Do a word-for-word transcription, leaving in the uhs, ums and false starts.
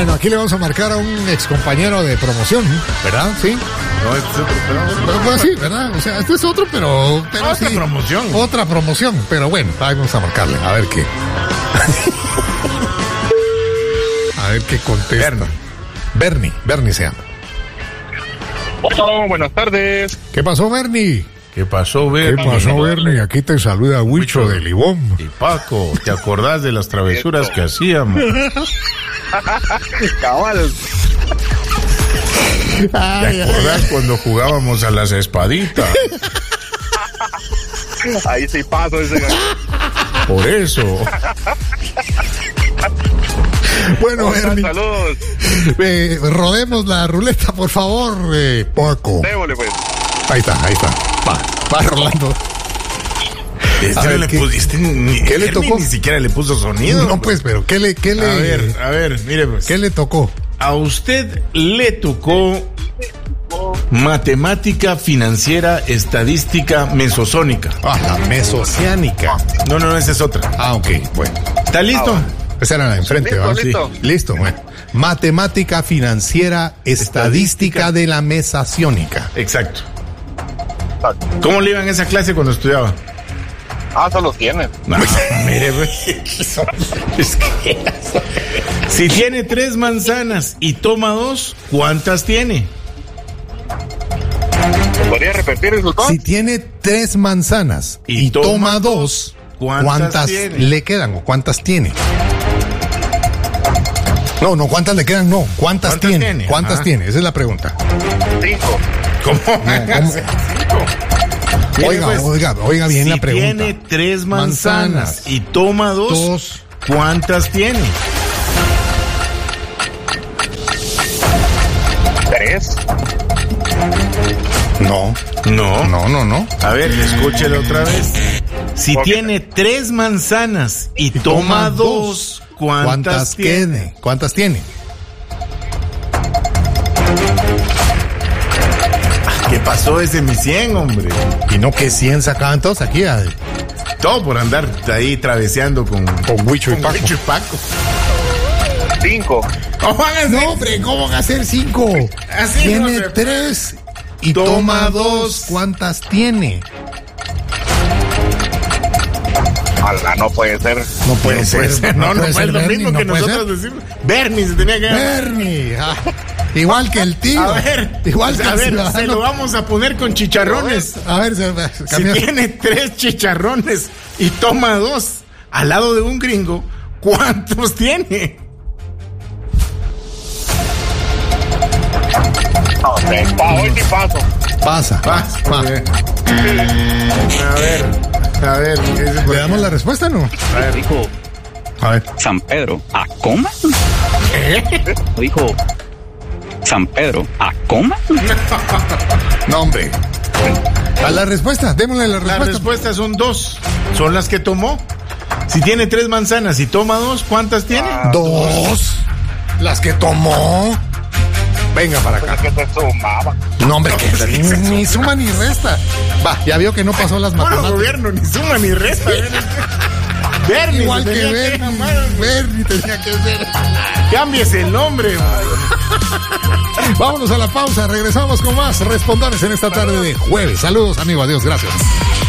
Bueno, aquí le vamos a marcar a un ex compañero de promoción, ¿verdad? Sí. No, este es otro, pero... Pero, pues, sí, ¿verdad? O sea, este es otro, pero... pero otra sí, promoción. Otra promoción, pero bueno, vamos a marcarle, a ver qué. A ver qué contesta. Bernie. Bernie, Bernie se llama. Hola, buenas tardes. ¿Qué pasó, Bernie? ¿Qué pasó, ¿Qué Bernie? pasó, Bernie? Aquí te saluda Huicho de Libón. Y Paco, ¿te acordás de las travesuras que hacíamos? Cabal. ¿Te acordás cuando jugábamos a las espaditas? Ahí sí paso ese. Por eso. Bueno, Hola, Bernie, saludos. eh, rodemos la ruleta, por favor, eh, Paco. Démosle, pues. Ahí está, ahí está. Va, va rolando. Este A no ver, le ¿qué- pusiste ni, qué le Bernie tocó? Ni siquiera le puso sonido. No, pues, pero ¿qué le, qué le, A ver, a ver, mire pues. qué le tocó? A usted le tocó matemática financiera estadística mesosónica. Ah, la mesociánica. No, no, no, esa es otra. Ah, ok, bueno. ¿Está listo? Esa era la de enfrente, Listo, ¿va? listo. Sí. Listo, bueno. Matemática financiera estadística de la mesaciónica. Exacto. ¿Cómo le iba en esa clase cuando estudiaba? Ah, eso los tienen. No, mire, pues. Es que... Si tiene tres manzanas y toma dos, ¿cuántas tiene? ¿Podría repetir esos dos? Si tiene tres manzanas y, Y toma, toma dos, ¿cuántas ¿cuántas, tiene? le quedan o cuántas tiene? No, no, ¿cuántas le quedan? No, ¿cuántas, ¿Cuántas tiene? tiene? ¿Cuántas Ajá. tiene? Esa es la pregunta. Cinco. ¿Cómo? ¿cómo? Mire, Oiga, pues, oiga, oiga bien si la pregunta. tiene tres manzanas, Manzanas. y toma dos, Dos. ¿cuántas tiene? Tres. No, No. no, no, no. A ver, escúchelo otra vez. Si Ok. tiene tres manzanas y, toma dos, ¿cuántas, ¿Cuántas tiene? tiene? ¿Cuántas tiene? ¿Qué pasó ese mi cien, hombre? Y no que cien sacaban todos aquí a, Todo por andar ahí traveseando con, con Huicho y con Paco. Huicho y Paco. Cinco. ¿Cómo van a hacer? No, hombre, ¿cómo van a ser cinco? Así no Tiene se- tres y Toma toma dos. dos. ¿Cuántas tiene? Ala, no puede ser. No puede ser. No, no, puede es ser, lo Bernie, mismo no que puede nosotros ser. decimos. Bernie se tenía que... Bernie. ah, igual que el tío. A ver, igual que a el ver, ciudadano. se lo vamos a poner con chicharrones. A ver, se, Si cambia. tiene tres chicharrones y toma dos al lado de un gringo, ¿cuántos tiene? No sé. Pa, hoy sí paso. Pasa. Va, va. a ver, a ver, a ver, ¿qué dice por ¿Le damos aquí? la respuesta o no? Dijo A ver. San Pedro, ¿a coma? Dijo San Pedro, ¿a coma? No, hombre. A la respuesta, démosle la Las respuesta. respuestas son dos, son las que tomó. Si tiene tres manzanas y toma dos, ¿cuántas tiene? Dos. Las que tomó. Venga para acá. Que se sumaba. No, hombre, que ni, ni suma ni resta. Va, ya vio que no pasó las Bueno, matemáticas. gobierno, ni suma ni resta. Bernie, Igual se que tenía Bernie. llamar. Bernie tenía que ser. Cámbiese el nombre. Vámonos a la pausa, regresamos con más respondones en esta tarde de jueves. Saludos, amigo, adiós, gracias.